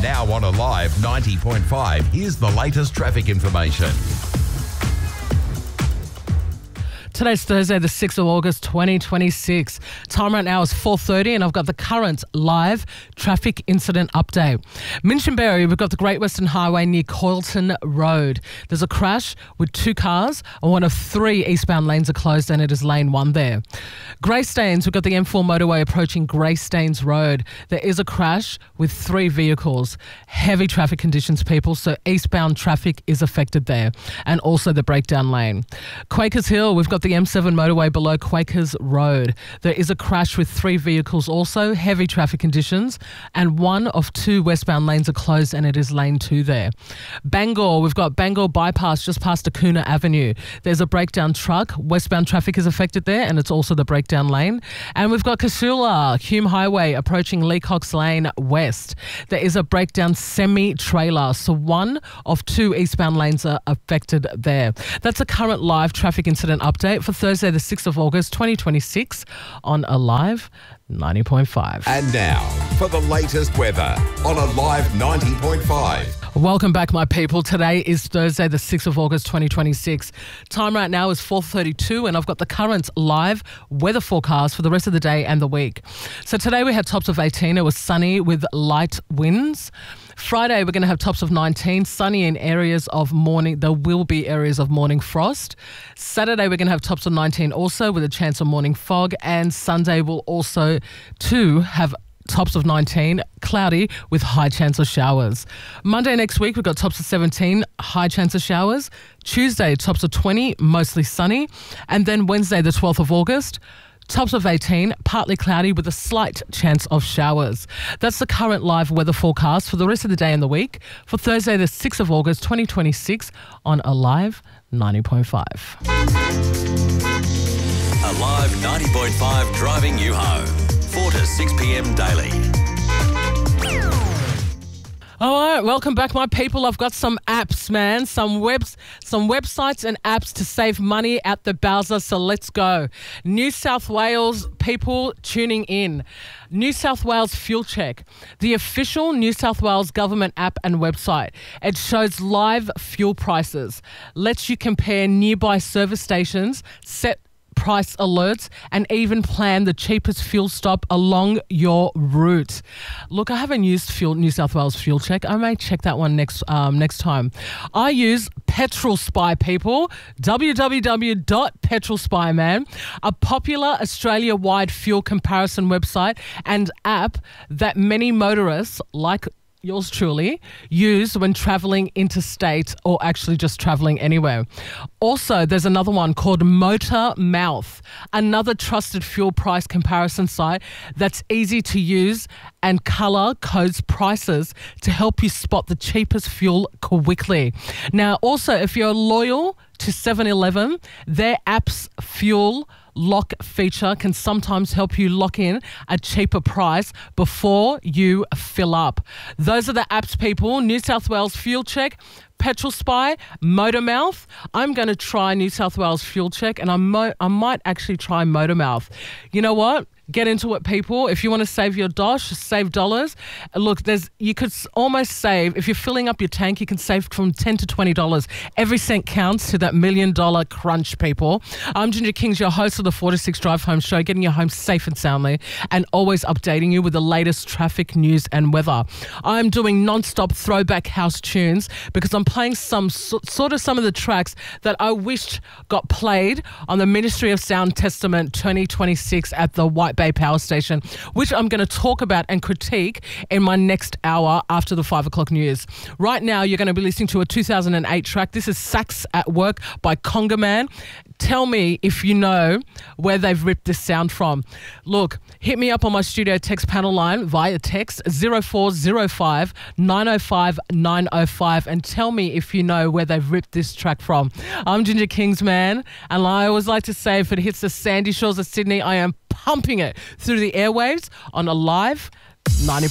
Now on Alive 90.5, here's the latest traffic information. Today's Thursday, the 6th of August, 2026. Time right now is 4:30 and I've got the current live traffic incident update. Minchinbury, we've got the Great Western Highway near Coylton Road. There's a crash with two cars and one of three eastbound lanes are closed and it is lane 1 there. Greystanes, we've got the M4 motorway approaching Greystanes Road. There is a crash with 3 vehicles. Heavy traffic conditions, people, so eastbound traffic is affected there and also the breakdown lane. Quakers Hill, we've got the M7 motorway below Quakers Road. There is a crash with 3 vehicles also, heavy traffic conditions, and 1 of 2 westbound lanes are closed and it is lane 2 there. Bangor, we've got Bangor bypass just past Acuna Avenue. There's a breakdown truck. Westbound traffic is affected there and it's also the breakdown lane. And we've got Casula, Hume Highway approaching Leacox Lane West. There is a breakdown semi-trailer, so 1 of 2 eastbound lanes are affected there. That's a current live traffic incident update for Thursday, the 6th of August, 2026 on Alive 90.5. And now for the latest weather on Alive 90.5. Welcome back, my people. Today is Thursday, the 6th of August, 2026. Time right now is 4:32 and I've got the current live weather forecast for the rest of the day and the week. So today we had tops of 18. It was sunny with light winds. Friday, we're going to have tops of 19, sunny in areas of morning. There will be areas of morning frost. Saturday, we're going to have tops of 19 also with a chance of morning fog. And Sunday will also too have tops of 19, cloudy with high chance of showers. Monday next week, we've got tops of 17, high chance of showers. Tuesday, tops of 20, mostly sunny. And then Wednesday, the 12th of August, tops of 18, partly cloudy with a slight chance of showers. That's the current live weather forecast for the rest of the day and the week for Thursday, the 6th of August, 2026 on Alive 90.5. Alive 90.5 driving you home. 4 to 6 p.m. daily. All right, welcome back, my people. I've got some apps, man, some websites and apps to save money at the Bowser, so let's go. New South Wales people tuning in. New South Wales Fuel Check, the official New South Wales government app and website. It shows live fuel prices, lets you compare nearby service stations, set price alerts, and even plan the cheapest fuel stop along your route. Look, I haven't used New South Wales Fuel Check. I may check that one next time. I use Petrol Spy, people. www.petrolspy, man. A popular Australia-wide fuel comparison website and app that many motorists, like yours truly, use when travelling interstate or actually just travelling anywhere. Also, there's another one called Motor Mouth, another trusted fuel price comparison site that's easy to use and colour codes prices to help you spot the cheapest fuel quickly. Now, also, if you're loyal to 7-Eleven, their app's fuel lock feature can sometimes help you lock in a cheaper price before you fill up. Those are the apps, people. New South Wales Fuel Check, Petrol Spy, Motor Mouth. I'm going to try New South Wales Fuel Check and I might actually try Motor Mouth. You know what? Get into it, people. If you want to save your dosh, save dollars. Look, you could almost save, if you're filling up your tank, you can save from $10 to $20. Every cent counts to that $1 million crunch, people. I'm Ginger Kings, your host of the 4 to 6 Drive Home Show, getting you home safe and soundly and always updating you with the latest traffic news and weather. I'm doing non-stop throwback house tunes because I'm playing some of the tracks that I wished got played on the Ministry of Sound Testament 2026 at the White Bay Power Station, which I'm going to talk about and critique in my next hour after the 5 o'clock news. Right now, you're going to be listening to a 2008 track. This is Sax at Work by Conga Man. Tell me if you know where they've ripped this sound from. Look, hit me up on my studio text panel line via text 0405 905 905 and tell me if you know where they've ripped this track from. I'm Ginger Kings, man, and I always like to say if it hits the sandy shores of Sydney, I am pumping it through the airwaves on Alive 90.